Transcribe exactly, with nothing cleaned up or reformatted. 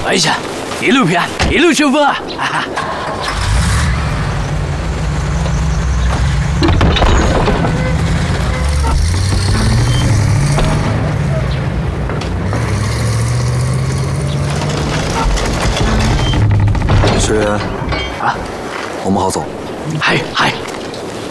白一下，一路平安，一路顺风啊！哈哈。 学员， 啊， 我们好走。 系系。